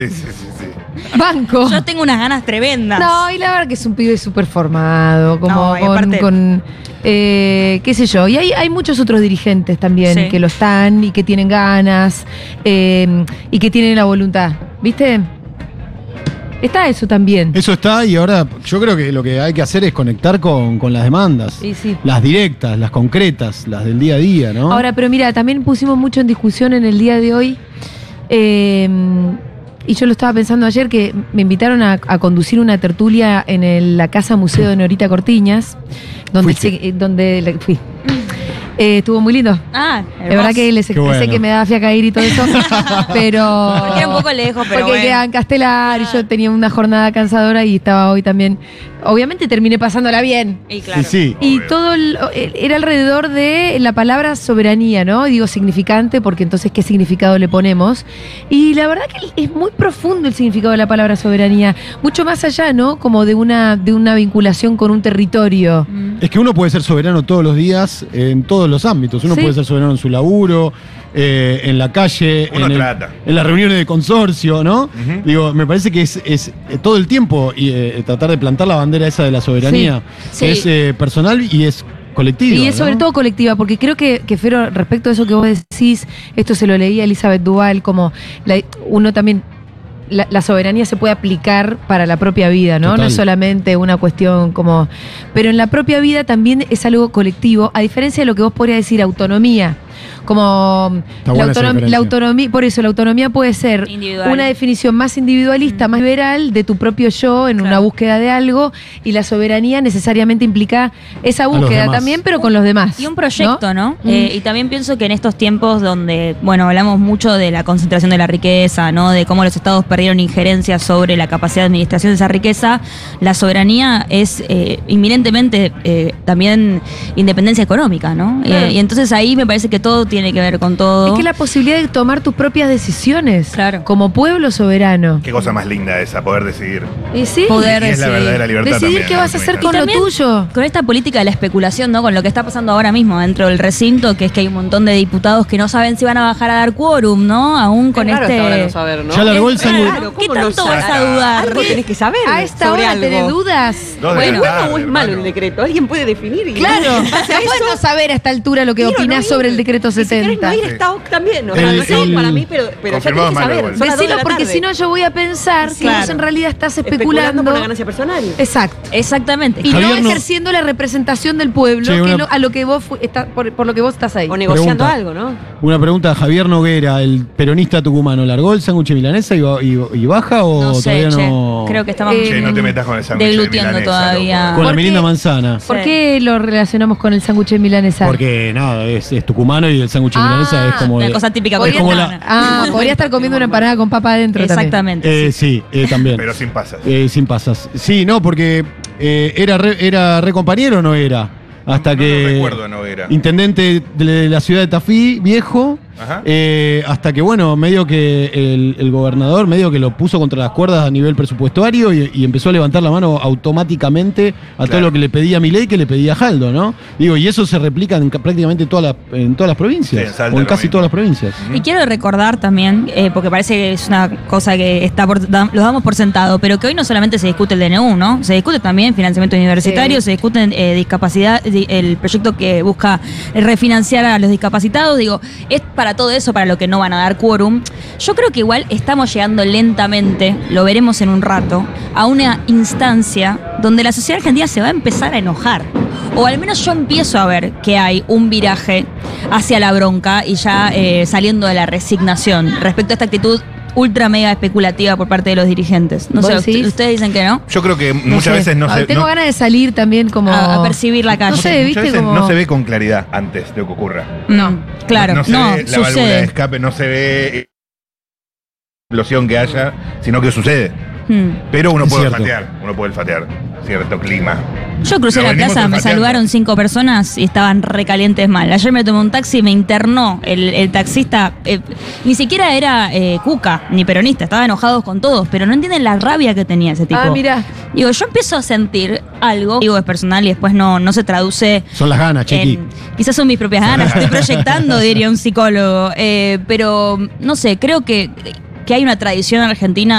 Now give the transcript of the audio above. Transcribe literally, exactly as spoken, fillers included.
Sí, sí, sí, sí. Banco. Yo tengo unas ganas tremendas. No, y la verdad que es un pibe súper formado, como No, y con, aparte- con, eh, qué sé yo. Y hay, hay muchos otros dirigentes también Sí. que lo están y que tienen ganas eh, y que tienen la voluntad. ¿Viste? Está eso también. Eso está, y ahora yo creo que lo que hay que hacer es conectar con, con las demandas. Sí, sí. Las directas, las concretas, las del día a día, ¿no? Ahora, pero mira, también pusimos mucho en discusión en el día de hoy. eh, y yo lo estaba pensando ayer que me invitaron a, a conducir una tertulia en el- la Casa Museo de Norita Cortiñas, donde, Fuiste. se- eh, donde la- fui. Eh, estuvo muy lindo. Ah, Es verdad que les Qué expresé bueno. que me daba fiaca ir y todo eso, pero... Porque era un poco lejos, pero Porque bueno. quedaba en Castelar y yo tenía una jornada cansadora y estaba hoy también... Obviamente terminé pasándola bien. Y claro. Sí, sí. Y Obvio. todo el- era alrededor de la palabra soberanía, ¿no? Digo significante porque entonces ¿qué significado le ponemos? Y la verdad que es muy profundo el significado de la palabra soberanía, mucho más allá, ¿no? Como de una, de una vinculación con un territorio. Mm. Es que uno puede ser soberano todos los días en todos los ámbitos. Uno Sí. puede ser soberano en su laburo, eh, en la calle, Uno en, el- trata. en las reuniones de consorcio, ¿no? Ujú. Digo, me parece que es, es, eh, todo el tiempo y, eh, tratar de plantar la bandera esa de la soberanía. Sí. Que es eh, personal y es colectiva. Y es sobre ¿no? todo colectiva, porque creo que, que Fero, respecto a eso que vos decís, esto se lo leía a Elizabeth Duval, como la- uno también, la, la soberanía se puede aplicar para la propia vida, ¿no? Total. No es solamente una cuestión como... Pero en la propia vida también es algo colectivo, a diferencia de lo que vos podrías decir autonomía. Como Está la, buena esa autonom- diferencia. la autonomía, por eso la autonomía puede ser Individual. una definición más individualista, más liberal de tu propio yo en una Claro. búsqueda de algo, y la soberanía necesariamente implica esa los búsqueda demás. también, pero con los demás. Y un proyecto, ¿no? Mm. Eh, y también pienso que en estos tiempos donde, bueno, hablamos mucho de la concentración de la riqueza, ¿no? De cómo los estados perdieron injerencia sobre la capacidad de administración de esa riqueza, la soberanía es eh, inminentemente eh, también independencia económica, ¿no? Claro. Eh, y entonces ahí me parece que todo tiene que ver con todo. Es que la posibilidad de tomar tus propias decisiones Claro. como pueblo soberano. Qué cosa más linda esa, poder decidir. Y sí, Poder Y es la decidir. verdadera libertad decidir también, qué ¿no? vas a hacer Y con lo también tuyo. Con esta política de la especulación, ¿no? Con lo que está pasando ahora mismo dentro del recinto, que es que hay un montón de diputados que no saben si van a bajar a dar quórum, ¿no? Aún con Es raro este. hasta ahora no saber, ¿no? Ya largó el Es sangu- raro. ¿Qué ¿Cómo no tanto vas a sabes? dudar? Algo tenés que saber A esta sobre hora algo. tenés dudas. Dos de Bueno, la bueno tarde, o es malo hermano. el decreto. Alguien puede definir. Y Claro, en no base a puedes eso, no saber a esta altura lo que quiero opinás no ir. sobre el decreto Y si querés setenta. no ir, está también. O sea, El- no sé el- para mí, pero, pero ya Confirmado tenés que malo saber. igual. Son las dos de Decilo la porque tarde. si no yo voy a pensar que Claro. vos en realidad estás Especulando especulando. por una ganancia personal. Exacto. Exactamente. Y Javier, no no- ejerciendo la representación del pueblo Che, que una- lo- a lo que vos fu- está- por, por lo que vos estás ahí. O negociando Pregunta. algo, ¿no? Una pregunta, Javier Noguera, el peronista tucumano, ¿largó el sándwich milanesa y, va- y- y baja o No sé, todavía che. no? Creo que estamos Eh, Che, no te metas con el sándwich de deglutiendo milanesa, todavía. loco. Con la ¿Por merienda qué? manzana. ¿Por Sí. qué lo relacionamos con el sándwich de milanesa? Porque nada, es, es tucumano y el sándwich Ah, milanesa es como... Una de- cosa típica es como la- colombiana. Ah, podría estar comiendo una empanada con papa adentro también. Exactamente. Eh, sí, eh, también. Pero sin pasas. Eh, sin pasas. Sí, no, porque eh, era, re, ¿era re compañero o no era? Hasta No que... lo recuerdo, no era. Intendente de la ciudad de Tafí, viejo. Ajá. eh, hasta que, bueno, medio que el, el gobernador medio que lo puso contra las cuerdas a nivel presupuestario y, y empezó a levantar la mano automáticamente a todo Claro. lo que le pedía Milei, que le pedía Jaldo, ¿no? Digo, y eso se replica en ca- prácticamente todas las, en todas las provincias. Sí, en Salta o en lo casi mismo. todas las provincias. Y quiero recordar también, eh, porque parece que es una cosa que está por, da- lo damos por sentado, pero que hoy no solamente se discute el D N U, ¿no? Se discute también financiamiento universitario, Sí. se discute eh, discapacidad, di- el proyecto que busca refinanciar a los discapacitados. Digo, es para todo eso, para lo que no van a dar quórum. Yo creo que igual estamos llegando lentamente, lo veremos en un rato, a una instancia donde la sociedad argentina se va a empezar a enojar. O al menos yo empiezo a ver que hay un viraje hacia la bronca y ya eh, saliendo de la resignación respecto a esta actitud ultra mega especulativa por parte de los dirigentes. No sé, ¿Vos decís? ustedes dicen que no. Yo creo que No muchas sé. veces no Ah, se... Tengo no- ganas de salir también como... A, a percibir la calle. No sé, muchas viste veces como... no se ve con claridad antes de que ocurra. No, claro, No, no, se ve la válvula de sucede. escape, no se ve eh, explosión que haya, sino que sucede. Hmm. Pero uno Es puede cierto. olfatear, uno puede olfatear cierto clima. Yo crucé Lo la venimos plaza, me olfateando. saludaron cinco personas y estaban recalientes mal. Ayer me tomé un taxi, me internó el, el taxista. eh, ni siquiera era eh, cuca ni peronista, estaba enojado con todos, pero no entienden la rabia que tenía ese tipo. Ah, mira. Digo, yo empiezo a sentir algo, digo, es personal y después no, no se traduce. Son las ganas, Chiqui. En- quizás son mis propias ganas, estoy proyectando, diría un psicólogo. Eh, pero no sé, creo que, que que hay una tradición argentina